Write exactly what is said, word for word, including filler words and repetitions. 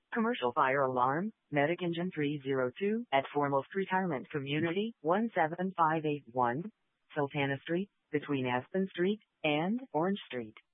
Commercial fire alarm, Medic Engine three oh two at Foremost Retirement Community, one seven five eight one, Sultana Street, between Aspen Street and Orange Street.